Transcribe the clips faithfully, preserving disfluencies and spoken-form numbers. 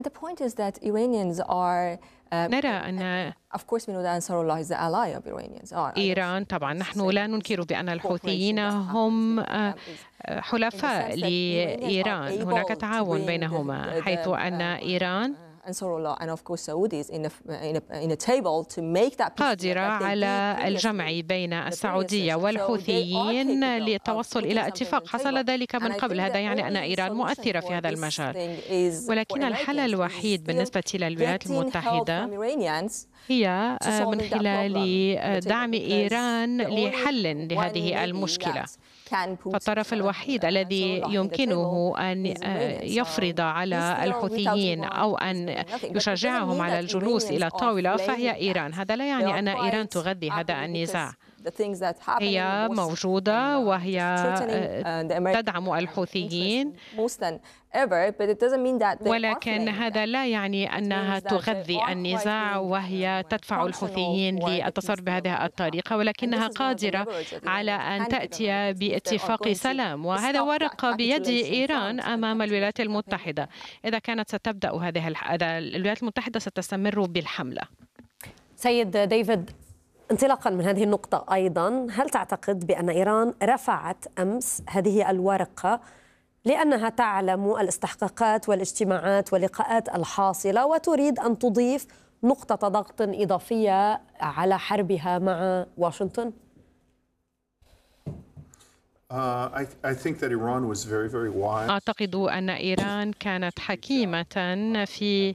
The point is that Iranians are نرى أن إيران، طبعا نحن لا ننكر بأن الحوثيين هم حلفاء لإيران، هناك تعاون بينهما، حيث أن إيران قادرة على الجمع بين السعودية والحوثيين للتوصل إلى اتفاق. حصل ذلك من قبل، هذا يعني أن إيران مؤثرة في هذا المجال. ولكن الحل الوحيد بالنسبة للولايات المتحدة هي من خلال دعم إيران لحل لهذه المشكلة. فالطرف الوحيد الذي يمكنه أن يفرض على الحوثيين أو أن يشجعهم على الجلوس إلى الطاولة فهي إيران. هذا لا يعني أن إيران تغذي هذا النزاع، هي موجودة وهي تدعم الحوثيين، ولكن هذا لا يعني أنها تغذي النزاع وهي تدفع الحوثيين للتصرف بهذه الطريقة، ولكنها قادرة على أن تأتي باتفاق سلام، وهذا ورقة بيد إيران أمام الولايات المتحدة. إذا كانت ستبدأ هذه الولايات المتحدة ستستمر بالحملة. سيد ديفيد، انطلاقا من هذه النقطة أيضا، هل تعتقد بأن إيران رفعت أمس هذه الورقة لأنها تعلم الاستحقاقات والاجتماعات واللقاءات الحاصلة وتريد أن تضيف نقطة ضغط إضافية على حربها مع واشنطن؟ أعتقد أن إيران كانت حكيمة في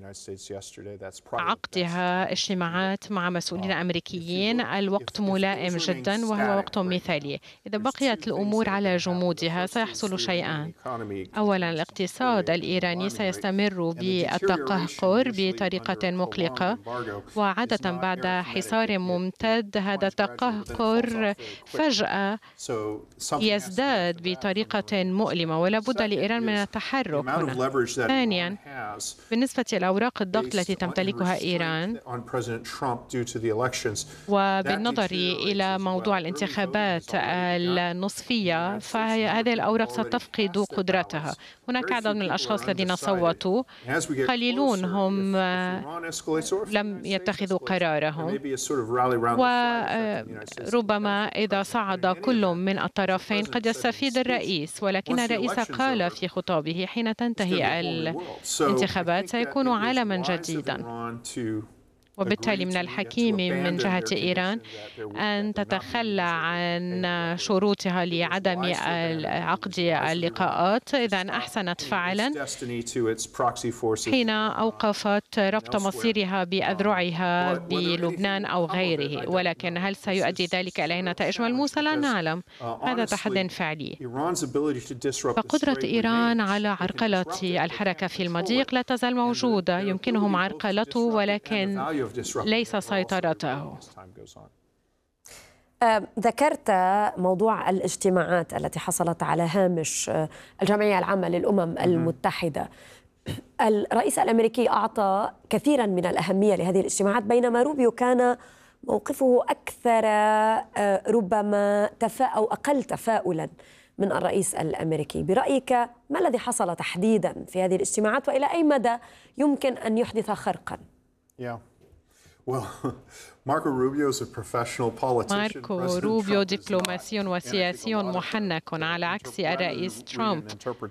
عقدها اجتماعات مع مسؤولين أمريكيين. الوقت ملائم جدا وهو وقت مثالي. إذا بقيت الأمور على جمودها سيحصل شيئان. أولا، الاقتصاد الإيراني سيستمر بالتقهقر بطريقة مقلقة، وعادة بعد حصار ممتد هذا التقهقر فجأة يزداد بطريقة مؤلمة، ولا بد لإيران من التحرك هنا. ثانيا، بالنسبة لأوراق الضغط التي تمتلكها إيران وبالنظر إلى موضوع الانتخابات النصفية، فهذه الأوراق ستفقد قدرتها. هناك عدد من الأشخاص الذين صوتوا، قليلون هم لم يتخذوا قرارهم، وربما إذا صعد كل من الطرفين قد يستفيد الرئيس، ولكن الرئيس قال في خطابه حين تنتهي الانتخابات سيكون عالما جديدا. وبالتالي من الحكيم من جهة إيران أن تتخلى عن شروطها لعدم عقد اللقاءات. إذا أحسنت فعلا حين أوقفت ربط مصيرها بأذرعها بلبنان أو غيره، ولكن هل سيؤدي ذلك إلى نتائج ملموسة؟ لا نعلم، هذا تحدي فعلي. فقدرة إيران على عرقلة الحركة في المضيق لا تزال موجودة، يمكنهم عرقلته ولكن ليس سيطرته. ذكرت موضوع الاجتماعات التي حصلت على هامش الجمعية العامة للأمم المتحدة. الرئيس الأمريكي أعطى كثيرا من الأهمية لهذه الاجتماعات، بينما روبيو كان موقفه أكثر ربما تفاؤل أو أقل تفاؤلا من الرئيس الأمريكي. برأيك ما الذي حصل تحديدا في هذه الاجتماعات، وإلى أي مدى يمكن أن يحدث خرقا؟ Yeah. Well, ماركو روبيو دبلوماسي وسياسي محنك على عكس الرئيس ترامب.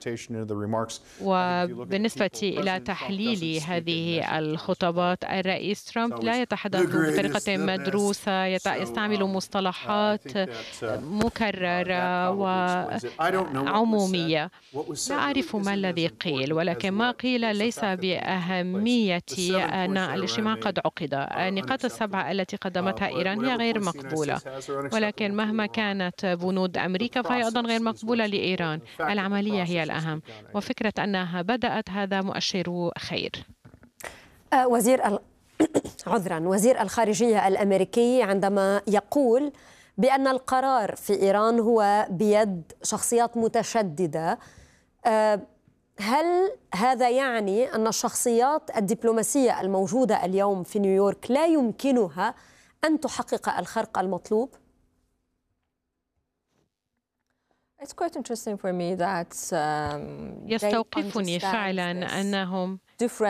وبالنسبة إلى تحليل هذه الخطابات، الرئيس ترامب لا يتحدث بطريقة مدروسة، يستعمل مصطلحات مكررة وعمومية. لا أعرف ما الذي قيل، ولكن ما قيل ليس بأهمية أن الاجتماع قد عقد. النقاط السبعة التي قدمتها إيران هي غير مقبولة، ولكن مهما كانت بنود أمريكا فهي أيضا غير مقبولة لإيران. العملية هي الأهم، وفكرة أنها بدأت هذا مؤشر خير. وزير ال... عذرا وزير الخارجية الأمريكي عندما يقول بأن القرار في إيران هو بيد شخصيات متشددة، هل هذا يعني أن الشخصيات الدبلوماسية الموجودة اليوم في نيويورك لا يمكنها أن تحقق الخرق المطلوب؟ يستوقفني فعلا أنهم different